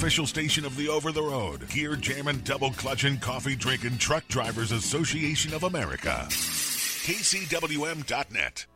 official station of the over-the-road, gear jamming, double clutching, coffee drinking Truck Drivers Association of America. KCWM.net.